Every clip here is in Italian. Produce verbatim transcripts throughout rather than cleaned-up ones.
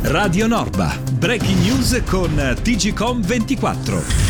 Radio Norba, breaking news con T G Com ventiquattro.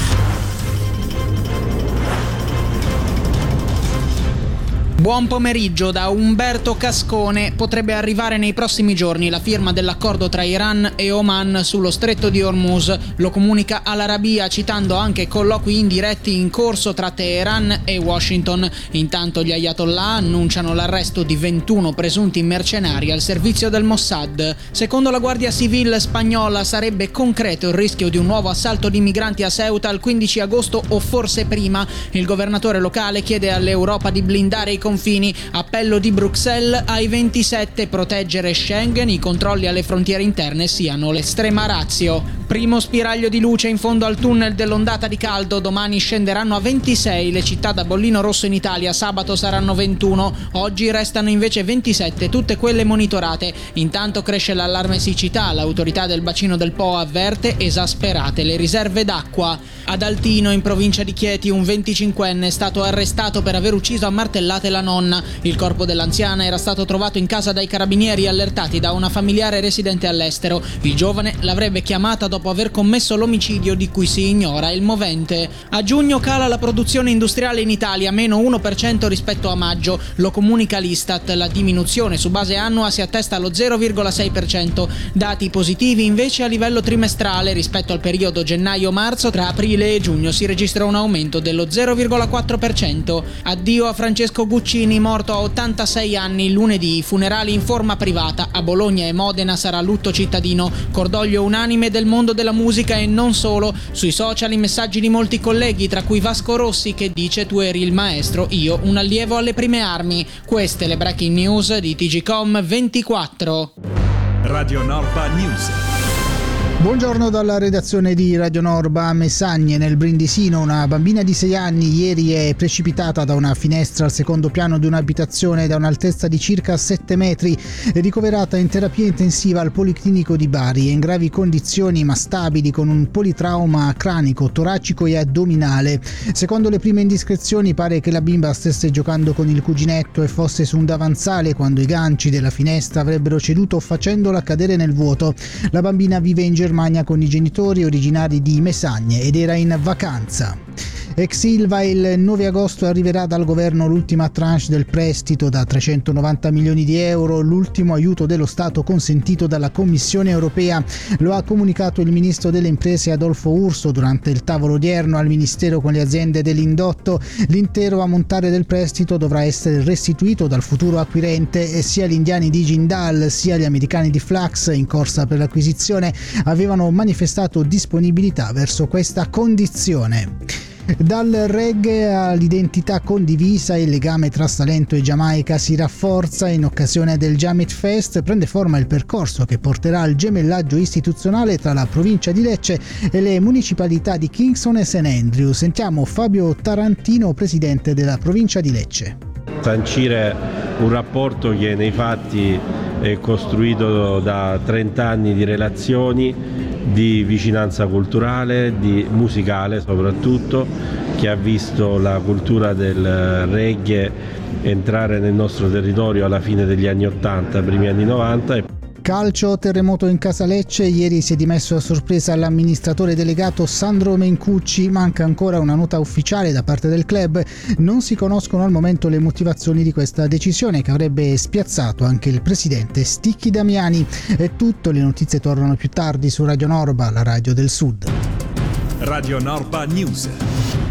Buon pomeriggio da Umberto Cascone. Potrebbe arrivare nei prossimi giorni la firma dell'accordo tra Iran e Oman sullo stretto di Hormuz. Lo comunica Al-Arabiya citando anche colloqui indiretti in corso tra Teheran e Washington. Intanto gli Ayatollah annunciano l'arresto di ventuno presunti mercenari al servizio del Mossad. Secondo la Guardia Civile spagnola sarebbe concreto il rischio di un nuovo assalto di migranti a Ceuta il quindici agosto o forse prima. Il governatore locale chiede all'Europa di blindare i confini. Appello di Bruxelles ai ventisette: proteggere Schengen, i controlli alle frontiere interne siano l'estrema ratio. Primo spiraglio di luce in fondo al tunnel dell'ondata di caldo. Domani scenderanno a ventisei le città da bollino rosso in Italia, sabato saranno ventuno, oggi restano invece ventisette, tutte quelle monitorate. Intanto cresce l'allarme siccità, l'autorità del bacino del Po avverte esasperate le riserve d'acqua. Ad Altino, in provincia di Chieti, un venticinquenne è stato arrestato per aver ucciso a martellate la nonna. Il corpo dell'anziana era stato trovato in casa dai carabinieri allertati da una familiare residente all'estero. Il giovane l'avrebbe chiamata dopo aver commesso l'omicidio di cui si ignora il movente. A giugno cala la produzione industriale in Italia, meno uno per cento rispetto a maggio, lo comunica l'Istat. La diminuzione su base annua si attesta allo zero virgola sei per cento. Dati positivi invece a livello trimestrale rispetto al periodo gennaio-marzo. Tra aprile e giugno si registra un aumento dello zero virgola quattro per cento. Addio a Francesco Guccini, morto a ottantasei anni lunedì. Funerali in forma privata. A Bologna e Modena sarà lutto cittadino. Cordoglio unanime del mondo della musica e non solo. Sui social i messaggi di molti colleghi, tra cui Vasco Rossi che dice: tu eri il maestro, io un allievo alle prime armi. Queste le breaking news di T G Com ventiquattro. Radio Norba News. Buongiorno dalla redazione di Radio Norba. A Messagne, nel Brindisino, una bambina di sei anni ieri è precipitata da una finestra al secondo piano di un'abitazione da un'altezza di circa sette metri. È ricoverata in terapia intensiva al Policlinico di Bari. È in gravi condizioni ma stabili, con un politrauma cranico, toracico e addominale. Secondo le prime indiscrezioni pare che la bimba stesse giocando con il cuginetto e fosse su un davanzale quando i ganci della finestra avrebbero ceduto facendola cadere nel vuoto. La bambina vive in Germania con i genitori originari di Messagne ed era in vacanza. Ex Ilva, il nove agosto arriverà dal governo l'ultima tranche del prestito da trecentonovanta milioni di euro, l'ultimo aiuto dello Stato consentito dalla Commissione europea. Lo ha comunicato il ministro delle imprese Adolfo Urso durante il tavolo odierno al Ministero con le aziende dell'indotto. L'intero ammontare del prestito dovrà essere restituito dal futuro acquirente e sia gli indiani di Jindal sia gli americani di Flux, in corsa per l'acquisizione, avevano manifestato disponibilità verso questa condizione. Dal reggae all'identità condivisa, il legame tra Salento e Giamaica si rafforza. In occasione del Jamit Fest prende forma il percorso che porterà al gemellaggio istituzionale tra la provincia di Lecce e le municipalità di Kingston e Saint Andrew. Sentiamo Fabio Tarantino, presidente della provincia di Lecce. Sancire un rapporto che nei fatti è costruito da trenta anni di relazioni, di vicinanza culturale, di musicale soprattutto, che ha visto la cultura del reggae entrare nel nostro territorio alla fine degli anni ottanta, primi anni novanta. Calcio, terremoto in casa Lecce. Ieri si è dimesso a sorpresa l'amministratore delegato Sandro Mencucci. Manca ancora una nota ufficiale da parte del club. Non si conoscono al momento le motivazioni di questa decisione, che avrebbe spiazzato anche il presidente Sticchi Damiani. È tutto, le notizie tornano più tardi su Radio Norba, la radio del Sud. Radio Norba News.